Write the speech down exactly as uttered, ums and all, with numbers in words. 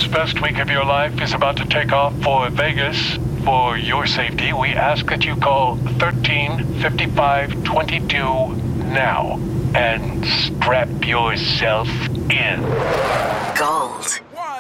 This best week of your life is about to take off for Vegas. For your safety, we ask that you call thirteen fifty-five twenty-two now and strap yourself in. Gold.